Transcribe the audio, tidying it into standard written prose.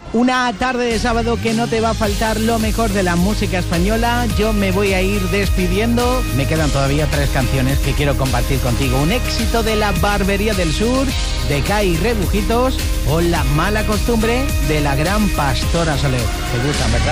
Una tarde de sábado que no te va a faltar lo mejor de la música española. Yo me voy a ir despidiendo. Me quedan todavía 3 canciones que quiero compartir contigo. Un éxito de La Barbería del Sur, de Kai Rebujitos, o La Mala Costumbre, de la gran Pastora Soler. ¿Te gustan, verdad?